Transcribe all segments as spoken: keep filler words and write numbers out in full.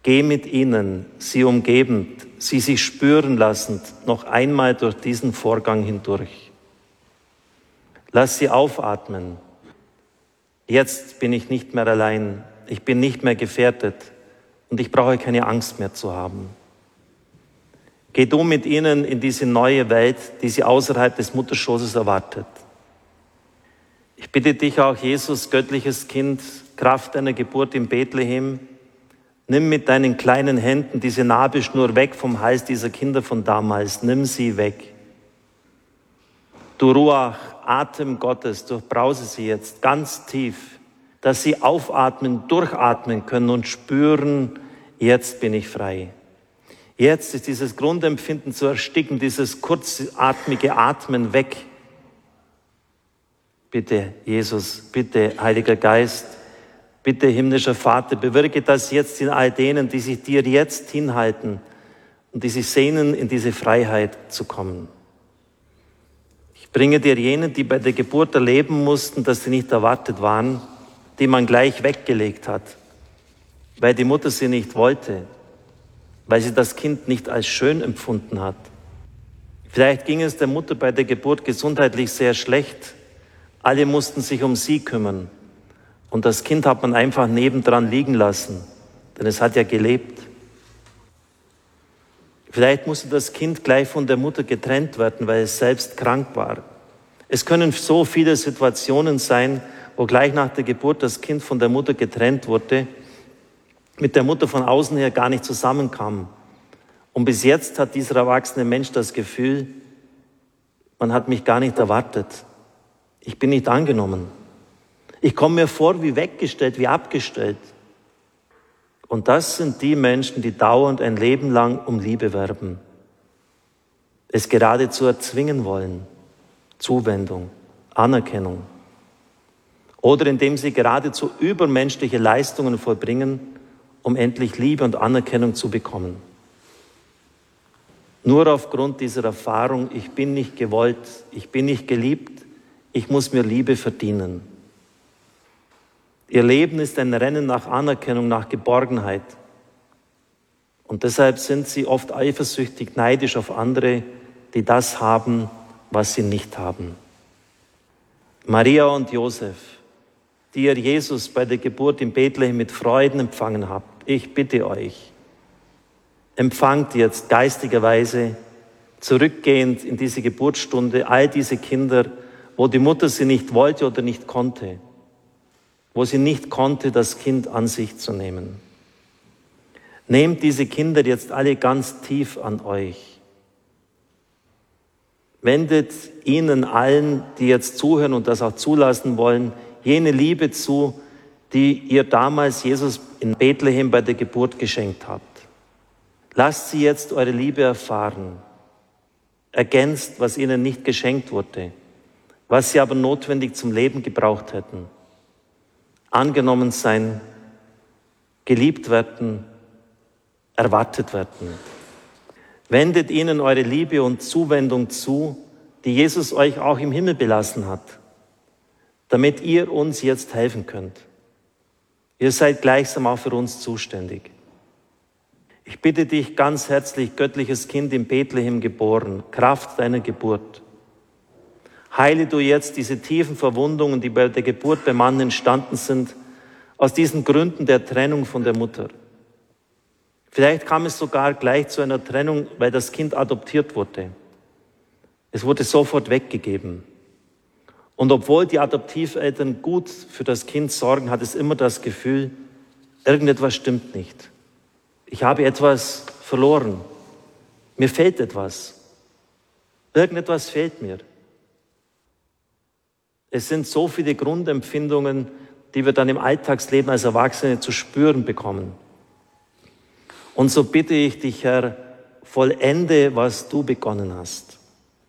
Geh mit ihnen, sie umgebend, sie sich spüren lassend, noch einmal durch diesen Vorgang hindurch. Lass sie aufatmen. Jetzt bin ich nicht mehr allein, ich bin nicht mehr gefährdet und ich brauche keine Angst mehr zu haben. Geh du mit ihnen in diese neue Welt, die sie außerhalb des Mutterschoßes erwartet. Ich bitte dich auch, Jesus, göttliches Kind, Kraft deiner Geburt in Bethlehem, nimm mit deinen kleinen Händen diese Nabelschnur weg vom Hals dieser Kinder von damals, nimm sie weg. Du Ruach, Atem Gottes, durchbrause sie jetzt ganz tief, dass sie aufatmen, durchatmen können und spüren, jetzt bin ich frei. Jetzt ist dieses Grundempfinden zu ersticken, dieses kurzatmige Atmen weg. Bitte, Jesus, bitte, Heiliger Geist, bitte, himmlischer Vater, bewirke das jetzt in all denen, die sich dir jetzt hinhalten und die sich sehnen, in diese Freiheit zu kommen. Ich bringe dir jene, die bei der Geburt erleben mussten, dass sie nicht erwartet waren, die man gleich weggelegt hat, weil die Mutter sie nicht wollte, weil sie das Kind nicht als schön empfunden hat. Vielleicht ging es der Mutter bei der Geburt gesundheitlich sehr schlecht. Alle mussten sich um sie kümmern. Und das Kind hat man einfach nebendran liegen lassen, denn es hat ja gelebt. Vielleicht musste das Kind gleich von der Mutter getrennt werden, weil es selbst krank war. Es können so viele Situationen sein, wo gleich nach der Geburt das Kind von der Mutter getrennt wurde, mit der Mutter von außen her gar nicht zusammenkam. Und bis jetzt hat dieser erwachsene Mensch das Gefühl, man hat mich gar nicht erwartet. Ich bin nicht angenommen. Ich komme mir vor wie weggestellt, wie abgestellt. Und das sind die Menschen, die dauernd ein Leben lang um Liebe werben. Es geradezu erzwingen wollen. Zuwendung, Anerkennung. Oder indem sie geradezu übermenschliche Leistungen vollbringen, um endlich Liebe und Anerkennung zu bekommen. Nur aufgrund dieser Erfahrung, ich bin nicht gewollt, ich bin nicht geliebt, ich muss mir Liebe verdienen. Ihr Leben ist ein Rennen nach Anerkennung, nach Geborgenheit. Und deshalb sind sie oft eifersüchtig, neidisch auf andere, die das haben, was sie nicht haben. Maria und Josef, die ihr Jesus bei der Geburt in Bethlehem mit Freuden empfangen habt, ich bitte euch, empfangt jetzt geistigerweise, zurückgehend in diese Geburtsstunde, all diese Kinder, wo die Mutter sie nicht wollte oder nicht konnte, wo sie nicht konnte, das Kind an sich zu nehmen. Nehmt diese Kinder jetzt alle ganz tief an euch. Wendet ihnen allen, die jetzt zuhören und das auch zulassen wollen, jene Liebe zu, die ihr damals Jesus in Bethlehem bei der Geburt geschenkt habt. Lasst sie jetzt eure Liebe erfahren. Ergänzt, was ihnen nicht geschenkt wurde, was sie aber notwendig zum Leben gebraucht hätten. Angenommen sein, geliebt werden, erwartet werden. Wendet ihnen eure Liebe und Zuwendung zu, die Jesus euch auch im Himmel belassen hat, damit ihr uns jetzt helfen könnt. Ihr seid gleichsam auch für uns zuständig. Ich bitte dich ganz herzlich, göttliches Kind in Bethlehem geboren, Kraft deiner Geburt. Heile du jetzt diese tiefen Verwundungen, die bei der Geburt beim Mann entstanden sind, aus diesen Gründen der Trennung von der Mutter. Vielleicht kam es sogar gleich zu einer Trennung, weil das Kind adoptiert wurde. Es wurde sofort weggegeben. Und obwohl die Adoptiveltern gut für das Kind sorgen, hat es immer das Gefühl, irgendetwas stimmt nicht. Ich habe etwas verloren. Mir fehlt etwas. Irgendetwas fehlt mir. Es sind so viele Grundempfindungen, die wir dann im Alltagsleben als Erwachsene zu spüren bekommen. Und so bitte ich dich, Herr, vollende, was du begonnen hast.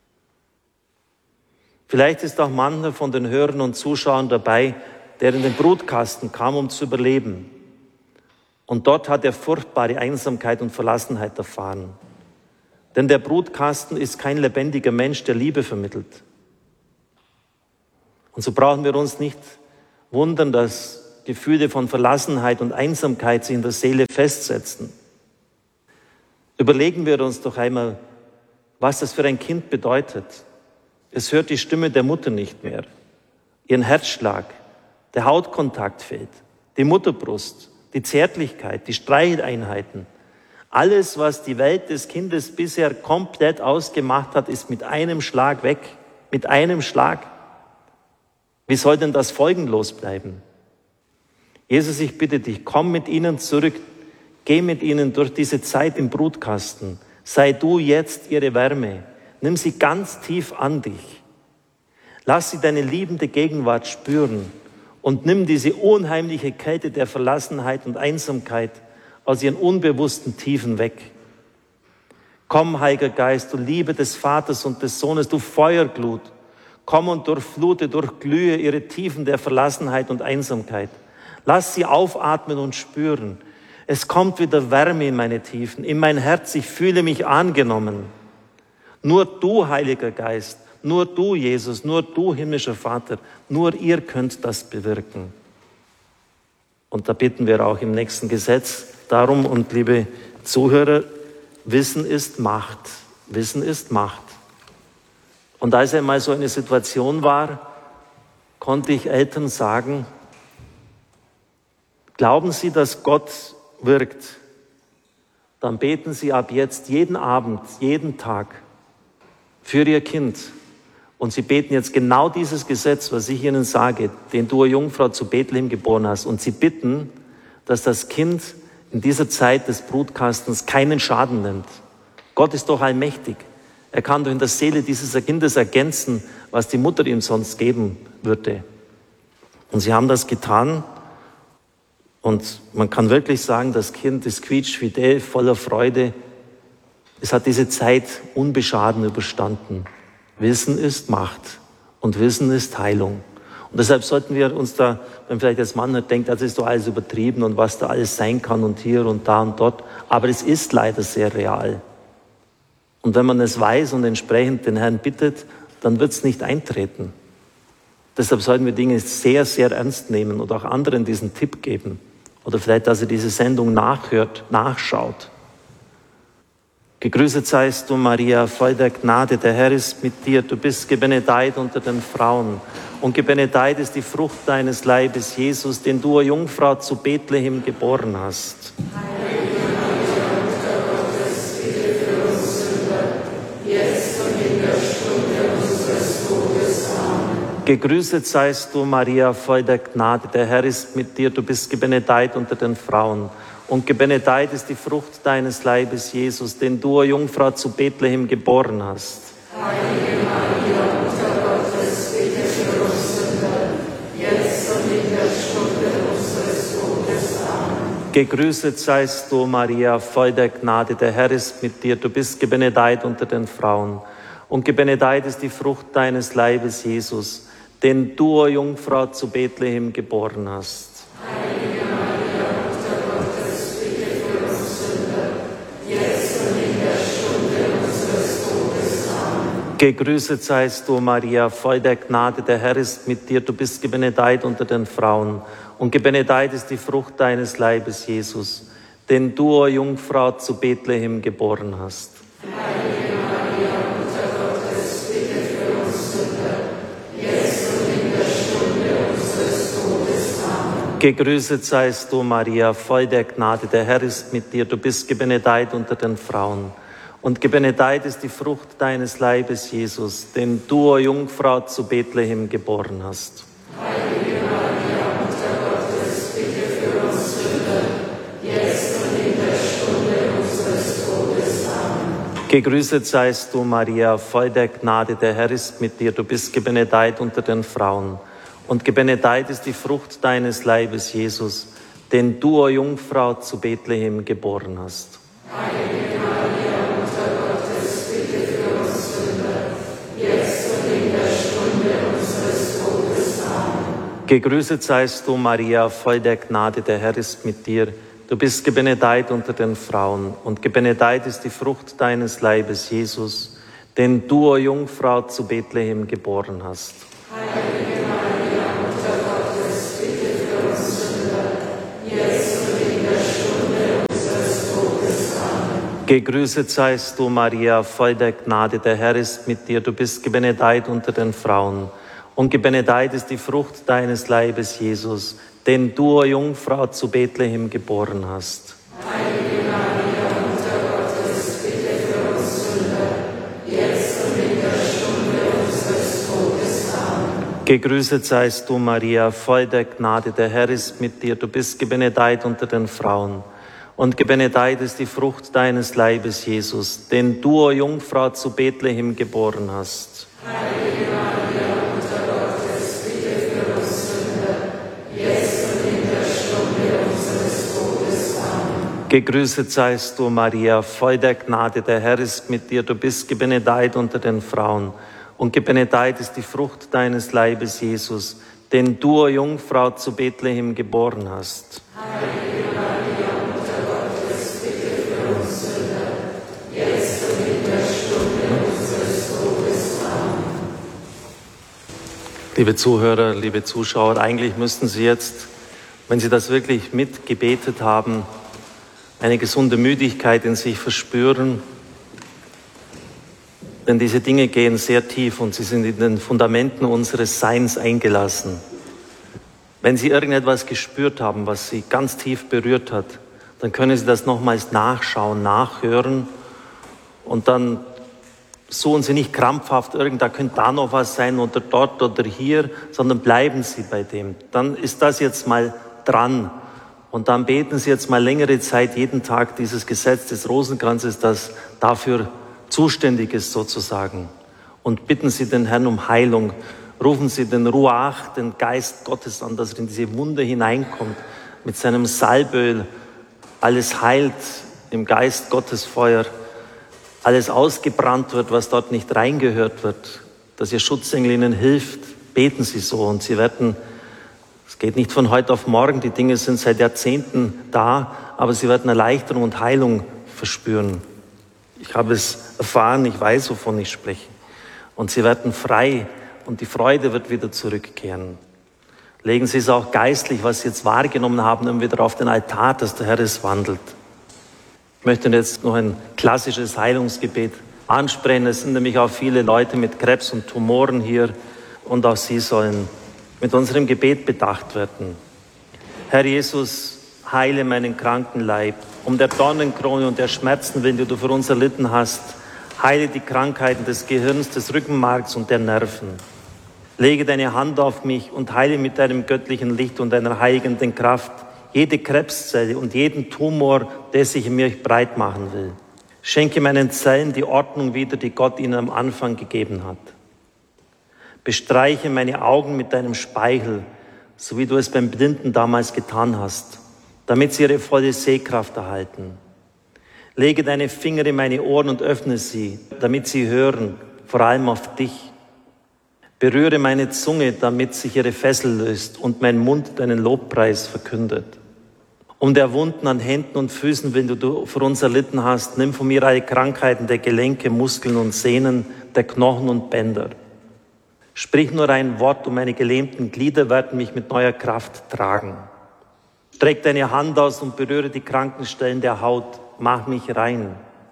Vielleicht ist auch mancher von den Hörern und Zuschauern dabei, der in den Brutkasten kam, um zu überleben. Und dort hat er furchtbare Einsamkeit und Verlassenheit erfahren. Denn der Brutkasten ist kein lebendiger Mensch, der Liebe vermittelt. Und so brauchen wir uns nicht wundern, dass Gefühle von Verlassenheit und Einsamkeit sich in der Seele festsetzen. Überlegen wir uns doch einmal, was das für ein Kind bedeutet. Es hört die Stimme der Mutter nicht mehr, ihren Herzschlag, der Hautkontakt fehlt, die Mutterbrust, die Zärtlichkeit, die Streicheleinheiten. Alles, was die Welt des Kindes bisher komplett ausgemacht hat, ist mit einem Schlag weg. Mit einem Schlag. Wie soll denn das folgenlos bleiben? Jesus, ich bitte dich, komm mit ihnen zurück, geh mit ihnen durch diese Zeit im Brutkasten. Sei du jetzt ihre Wärme. Nimm sie ganz tief an dich. Lass sie deine liebende Gegenwart spüren und nimm diese unheimliche Kälte der Verlassenheit und Einsamkeit aus ihren unbewussten Tiefen weg. Komm, Heiliger Geist, du Liebe des Vaters und des Sohnes, du Feuerglut. Komm und durchflute, durchglühe ihre Tiefen der Verlassenheit und Einsamkeit. Lass sie aufatmen und spüren. Es kommt wieder Wärme in meine Tiefen, in mein Herz, ich fühle mich angenommen. Nur du, Heiliger Geist, nur du, Jesus, nur du, himmlischer Vater, nur ihr könnt das bewirken. Und da bitten wir auch im nächsten Gesetz darum, und liebe Zuhörer, Wissen ist Macht. Wissen ist Macht. Und als einmal so eine Situation war, konnte ich Eltern sagen, glauben Sie, dass Gott wirkt, dann beten Sie ab jetzt jeden Abend, jeden Tag für Ihr Kind. Und Sie beten jetzt genau dieses Gesetz, was ich Ihnen sage, den du, Jungfrau, zu Bethlehem geboren hast. Und Sie bitten, dass das Kind in dieser Zeit des Brutkastens keinen Schaden nimmt. Gott ist doch allmächtig. Er kann doch in der Seele dieses Kindes ergänzen, was die Mutter ihm sonst geben würde. Und sie haben das getan. Und man kann wirklich sagen, das Kind ist quietschfidel, voller Freude. Es hat diese Zeit unbeschaden überstanden. Wissen ist Macht und Wissen ist Heilung. Und deshalb sollten wir uns da, wenn vielleicht als Mann denkt, das ist doch alles übertrieben und was da alles sein kann und hier und da und dort. Aber es ist leider sehr real. Und wenn man es weiß und entsprechend den Herrn bittet, dann wird es nicht eintreten. Deshalb sollten wir Dinge sehr, sehr ernst nehmen und auch anderen diesen Tipp geben. Oder vielleicht, dass ihr diese Sendung nachhört, nachschaut. Gegrüßet seist du, Maria, voll der Gnade, der Herr ist mit dir. Du bist gebenedeit unter den Frauen. Und gebenedeit ist die Frucht deines Leibes, Jesus, den du, Jungfrau, zu Bethlehem geboren hast. Heilige Maria, Mutter Gottes, bitte für uns Sünder, jetzt und in der Stunde unseres Todes. Amen. Gegrüßet seist du, Maria, voll der Gnade, der Herr ist mit dir. Du bist gebenedeit unter den Frauen. Und gebenedeit ist die Frucht deines Leibes, Jesus, den du, Jungfrau, zu Bethlehem geboren hast. Heilige Maria, Mutter Gottes, bitte für uns Sünder, jetzt und in der Stunde unseres Todes. Amen. Gegrüßet seist du, Maria, voll der Gnade, der Herr ist mit dir. Du bist gebenedeit unter den Frauen. Und gebenedeit ist die Frucht deines Leibes, Jesus, den du, Jungfrau, zu Bethlehem geboren hast. Heilige Maria, Mutter Gottes, bitte für uns Sünder, jetzt und in der Stunde unseres Todes. Amen. Gegrüßet seist du, Maria, voll der Gnade, der Herr ist mit dir. Du bist gebenedeit unter den Frauen. Und gebenedeit ist die Frucht deines Leibes, Jesus, den du, Jungfrau, zu Bethlehem geboren hast. Heilige Maria, Mutter Gottes, bitte für uns Sünder, jetzt und in der Stunde unseres Todes. Amen. Gegrüßet seist du, Maria, voll der Gnade, der Herr ist mit dir. Du bist gebenedeit unter den Frauen. Und gebenedeit ist die Frucht deines Leibes, Jesus, den du, Jungfrau, zu Bethlehem geboren hast. Heilige Maria, Mutter Gottes, bitte für uns Sünder, jetzt und in der Stunde unseres Todes. Amen. Gegrüßet seist du, Maria, voll der Gnade, der Herr ist mit dir. Du bist gebenedeit unter den Frauen. Und gebenedeit ist die Frucht deines Leibes, Jesus, den du, o Jungfrau, zu Bethlehem geboren hast. Heilige Maria, Mutter Gottes, bitte für uns Sünder, jetzt und in der Stunde unseres Todes. Amen. Gegrüßet seist du, Maria, voll der Gnade, der Herr ist mit dir. Du bist gebenedeit unter den Frauen. Und gebenedeit ist die Frucht deines Leibes, Jesus, den du, o Jungfrau, zu Bethlehem geboren hast. Heilige Maria, Mutter Gottes, bitte für uns Sünder, Gegrüßet seist du, Maria, voll der Gnade, der Herr ist mit dir. Du bist gebenedeit unter den Frauen. Und gebenedeit ist die Frucht deines Leibes, Jesus, den du, o Jungfrau, zu Bethlehem geboren hast. Heilige Maria, Mutter Gottes, bitte für uns Sünder, jetzt und in der Stunde unseres Todes. Amen. Gegrüßet seist du, Maria, voll der Gnade, der Herr ist mit dir. Du bist gebenedeit unter den Frauen. Und gebenedeit ist die Frucht deines Leibes, Jesus, den du, o Jungfrau, zu Bethlehem geboren hast. Heilige Maria, Mutter Gottes, bitte für uns Sünder, jetzt und in der Stunde unseres Todes. Amen. Gegrüßet seist du, Maria, voll der Gnade, der Herr ist mit dir. Du bist gebenedeit unter den Frauen. Und gebenedeit ist die Frucht deines Leibes, Jesus, den du, o Jungfrau, zu Bethlehem geboren hast. Heilige Maria, Mutter Gottes, bitte für uns Sünder, jetzt und in der Stunde unseres Todes. Amen. Liebe Zuhörer, liebe Zuschauer, eigentlich müssten Sie jetzt, wenn Sie das wirklich mitgebetet haben, eine gesunde Müdigkeit in sich verspüren. Denn diese Dinge gehen sehr tief und sie sind in den Fundamenten unseres Seins eingelassen. Wenn Sie irgendetwas gespürt haben, was Sie ganz tief berührt hat, dann können Sie das nochmals nachschauen, nachhören und dann suchen Sie nicht krampfhaft, irgend, da könnte da noch was sein oder dort oder hier, sondern bleiben Sie bei dem. Dann ist das jetzt mal dran und dann beten Sie jetzt mal längere Zeit jeden Tag dieses Gesetz des Rosenkranzes, das dafür zuständig ist sozusagen. Und bitten Sie den Herrn um Heilung. Rufen Sie den Ruach, den Geist Gottes an, dass er in diese Wunde hineinkommt, mit seinem Salböl alles heilt im Geist Gottes Feuer, alles ausgebrannt wird, was dort nicht reingehört wird, dass Ihr Schutzengel Ihnen hilft. Beten Sie so und Sie werden, es geht nicht von heute auf morgen, die Dinge sind seit Jahrzehnten da, aber Sie werden Erleichterung und Heilung verspüren. Ich habe es erfahren, ich weiß, wovon ich spreche. Und Sie werden frei und die Freude wird wieder zurückkehren. Legen Sie es auch geistlich, was Sie jetzt wahrgenommen haben, immer wieder auf den Altar, dass der Herr es wandelt. Ich möchte jetzt noch ein klassisches Heilungsgebet ansprechen. Es sind nämlich auch viele Leute mit Krebs und Tumoren hier und auch Sie sollen mit unserem Gebet bedacht werden. Herr Jesus, heile meinen kranken Leib. Um der Dornenkrone und der Schmerzen willen, die du für uns erlitten hast, heile die Krankheiten des Gehirns, des Rückenmarks und der Nerven. Lege deine Hand auf mich und heile mit deinem göttlichen Licht und deiner heilenden Kraft jede Krebszelle und jeden Tumor, der sich in mir breit machen will. Schenke meinen Zellen die Ordnung wieder, die Gott ihnen am Anfang gegeben hat. Bestreiche meine Augen mit deinem Speichel, so wie du es beim Blinden damals getan hast, damit sie ihre volle Sehkraft erhalten. Lege deine Finger in meine Ohren und öffne sie, damit sie hören, vor allem auf dich. Berühre meine Zunge, damit sich ihre Fessel löst und mein Mund deinen Lobpreis verkündet. Um der Wunden an Händen und Füßen willen, die du für uns erlitten hast, nimm von mir alle Krankheiten der Gelenke, Muskeln und Sehnen, der Knochen und Bänder. Sprich nur ein Wort und meine gelähmten Glieder werden mich mit neuer Kraft tragen. Streck deine Hand aus und berühre die kranken Stellen der Haut. Mach mich rein.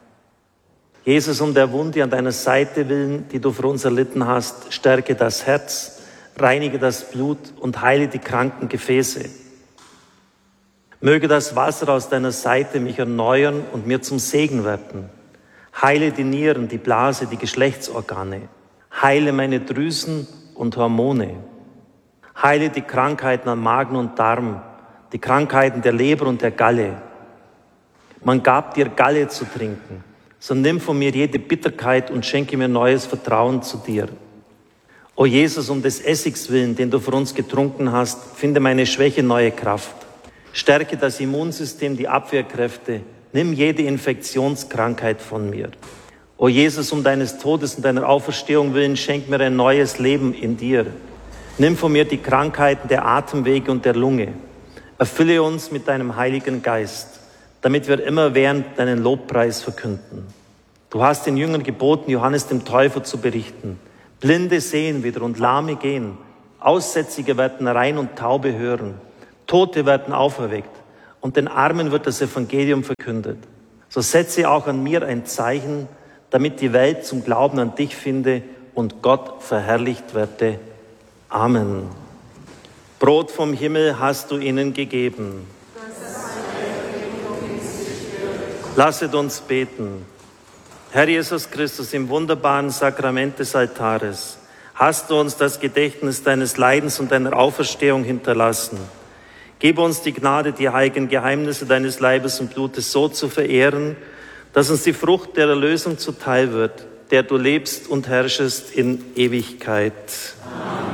Jesus, um der Wunde an deiner Seite willen, die du für uns erlitten hast, stärke das Herz, reinige das Blut und heile die kranken Gefäße. Möge das Wasser aus deiner Seite mich erneuern und mir zum Segen werden. Heile die Nieren, die Blase, die Geschlechtsorgane. Heile meine Drüsen und Hormone. Heile die Krankheiten an Magen und Darm, die Krankheiten der Leber und der Galle. Man gab dir Galle zu trinken, so nimm von mir jede Bitterkeit und schenke mir neues Vertrauen zu dir. O Jesus, um des Essigs willen, den du für uns getrunken hast, finde meine Schwäche neue Kraft. Stärke das Immunsystem, die Abwehrkräfte, nimm jede Infektionskrankheit von mir. O Jesus, um deines Todes und deiner Auferstehung willen, schenk mir ein neues Leben in dir. Nimm von mir die Krankheiten der Atemwege und der Lunge. Erfülle uns mit deinem Heiligen Geist, damit wir immerwährend deinen Lobpreis verkünden. Du hast den Jüngern geboten, Johannes dem Täufer zu berichten. Blinde sehen wieder und Lahme gehen. Aussätzige werden rein und Taube hören. Tote werden auferweckt und den Armen wird das Evangelium verkündet. so setze auch an mir ein Zeichen, damit die Welt zum Glauben an dich finde und Gott verherrlicht werde. Amen. Brot vom Himmel hast du ihnen gegeben. Lasset uns beten. Herr Jesus Christus, im wunderbaren Sakrament des Altares hast du uns das Gedächtnis deines Leidens und deiner Auferstehung hinterlassen. Gib uns die Gnade, die heiligen Geheimnisse deines Leibes und Blutes so zu verehren, dass uns die Frucht der Erlösung zuteil wird, der du lebst und herrschest in Ewigkeit. Amen.